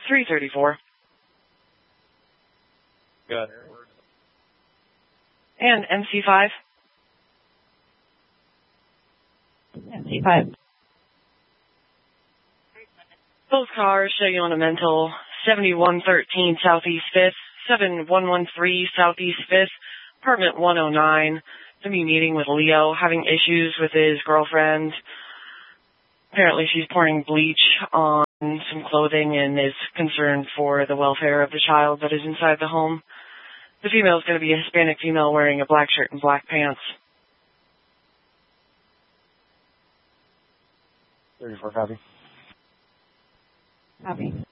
334. Got it. And MC5. MC5. Both cars show you on a mental 7113 Southeast 5th, 7113 Southeast 5th, apartment 109. To be meeting with Leo, having issues with his girlfriend. Apparently she's pouring bleach on some clothing and is concerned for the welfare of the child that is inside the home. The female is going to be a Hispanic female wearing a black shirt and black pants. 34 copy. Copy.